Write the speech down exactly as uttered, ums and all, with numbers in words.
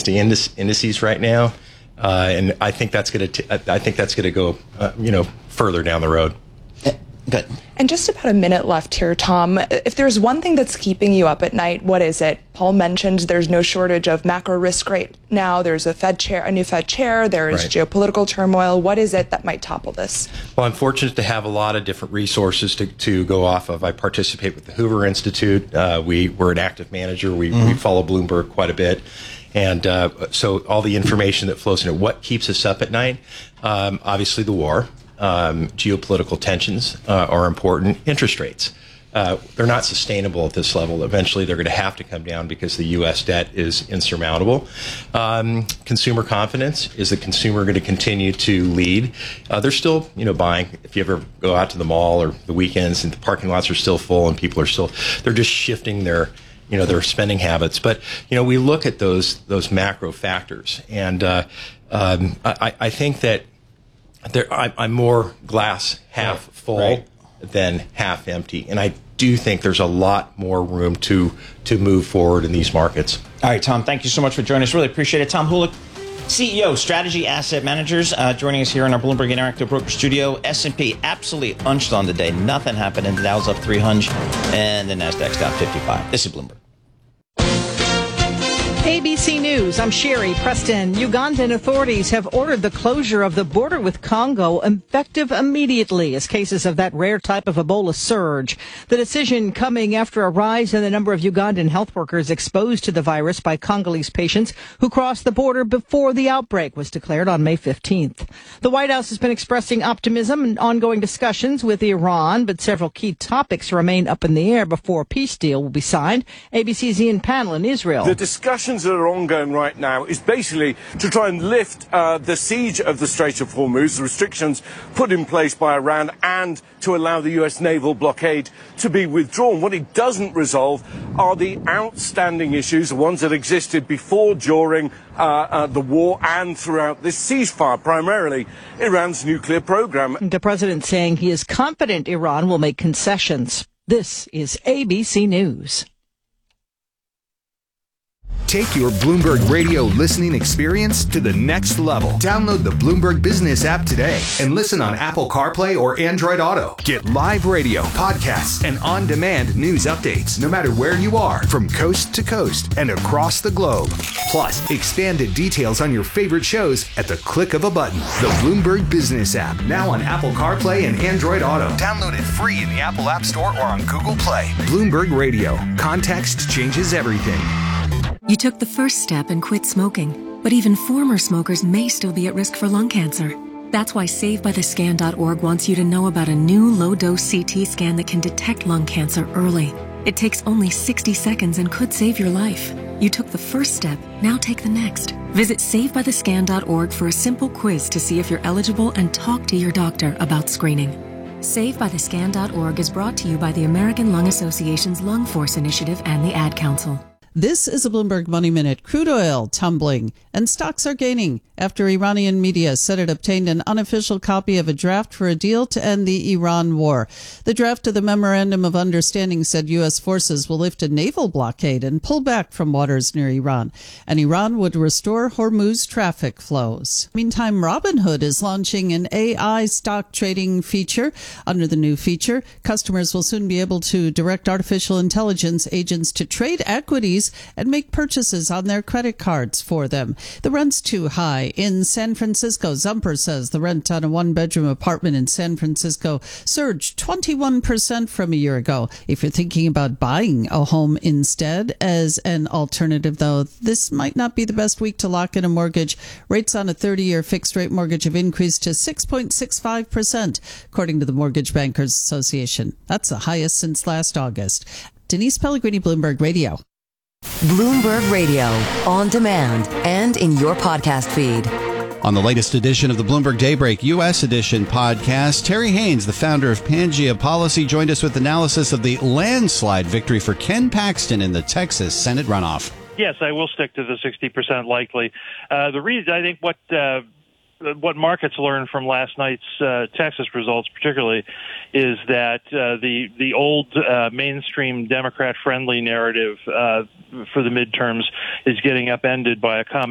the indice, indices right now, uh, and I think that's going to I think that's going to go uh, you know further down the road. Good. And just about a minute left here, Tom. If there's one thing that's keeping you up at night, what is it? Paul mentioned there's no shortage of macro risk right now. There's a Fed chair, a new Fed chair. There is right. geopolitical turmoil. What is it that might topple this? Well, I'm fortunate to have a lot of different resources to, to go off of. I participate with the Hoover Institute. Uh, we, we're an active manager. We, mm-hmm. we follow Bloomberg quite a bit. And uh, so all the information that flows in it, what keeps us up at night? Um, obviously the war. Um, geopolitical tensions uh, are important. Interest rates. Uh, they're not sustainable at this level. Eventually, they're going to have to come down because the U S debt is insurmountable. Um, consumer confidence. Is the consumer going to continue to lead? Uh, they're still, you know, buying. If you ever go out to the mall or the weekends and the parking lots are still full and people are still, they're just shifting their, you know, their spending habits. But, you know, we look at those those macro factors, and uh, um, I, I think that There, I, I'm more glass half full right. than half empty, and I do think there's a lot more room to to move forward in these markets. All right, Tom, thank you so much for joining us. Really appreciate it. Tom Hulick, C E O, Strategy Asset Managers, uh, joining us here in our Bloomberg Interactive Broker Studio. S and P absolutely unched on the day. Nothing happened, and the Dow's up three hundred, and the Nasdaq's down fifty-five. This is Bloomberg. A B C News, I'm Sherry Preston. Ugandan authorities have ordered the closure of the border with Congo effective immediately as cases of that rare type of Ebola surge. The decision coming after a rise in the number of Ugandan health workers exposed to the virus by Congolese patients who crossed the border before the outbreak was declared on May fifteenth. The White House has been expressing optimism and ongoing discussions with Iran, but several key topics remain up in the air before a peace deal will be signed. A B C's Ian Pannell in Israel. The discussion that are ongoing right now is basically to try and lift uh, the siege of the Strait of Hormuz, the restrictions put in place by Iran, and to allow the U S naval blockade to be withdrawn. What it doesn't resolve are the outstanding issues, the ones that existed before, during uh, uh, the war and throughout this ceasefire, primarily Iran's nuclear program. The president saying he is confident Iran will make concessions. This is A B C News. Take your Bloomberg Radio listening experience to the next level. Download the Bloomberg Business app today and listen on Apple CarPlay or Android Auto. Get live radio, podcasts, and on-demand news updates no matter where you are, from coast to coast and across the globe. Plus, expanded details on your favorite shows at the click of a button. The Bloomberg Business app, now on Apple CarPlay and Android Auto. Download it free in the Apple App Store or on Google Play. Bloomberg Radio. Context changes everything. You took the first step and quit smoking, but even former smokers may still be at risk for lung cancer. That's why Save By The Scan dot org wants you to know about a new low-dose C T scan that can detect lung cancer early. It takes only sixty seconds and could save your life. You took the first step, now take the next. Visit Save By The Scan dot org for a simple quiz to see if you're eligible and talk to your doctor about screening. Save By The Scan dot org is brought to you by the American Lung Association's Lung Force Initiative and the Ad Council. This is a Bloomberg Money Minute. Crude oil tumbling and stocks are gaining after Iranian media said it obtained an unofficial copy of a draft for a deal to end the Iran war. The draft of the Memorandum of Understanding said U S forces will lift a naval blockade and pull back from waters near Iran, and Iran would restore Hormuz traffic flows. Meantime, Robinhood is launching an A I stock trading feature. Under the new feature, customers will soon be able to direct artificial intelligence agents to trade equities and make purchases on their credit cards for them. The rent's too high. In San Francisco, Zumper says the rent on a one-bedroom apartment in San Francisco surged twenty-one percent from a year ago. If you're thinking about buying a home instead as an alternative, though, this might not be the best week to lock in a mortgage. Rates on a thirty-year fixed-rate mortgage have increased to six point six five percent, according to the Mortgage Bankers Association. That's the highest since last August. Denise Pellegrini, Bloomberg Radio. Bloomberg Radio, on demand and in your podcast feed. On the latest edition of the Bloomberg Daybreak U S Edition podcast, Terry Haynes, the founder of Pangea Policy, joined us with analysis of the landslide victory for Ken Paxton in the Texas Senate runoff. Yes, I will stick to the sixty percent likely. Uh, the reason, I think what uh, what markets learned from last night's uh, Texas results particularly is that uh, the the old uh, mainstream Democrat-friendly narrative uh, for the midterms is getting upended by a combination